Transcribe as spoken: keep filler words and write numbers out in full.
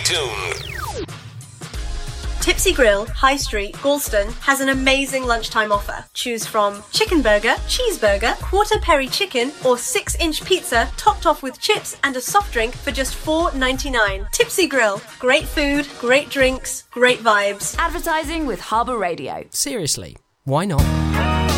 tuned. Tipsy Grill, High Street, Galston has an amazing lunchtime offer. Choose from chicken burger, cheeseburger, quarter peri chicken, or six inch pizza topped off with chips and a soft drink for just four dollars ninety-nine. Tipsy Grill. Great food, great drinks, great vibes. Advertising with Harbour Radio. Seriously, why not?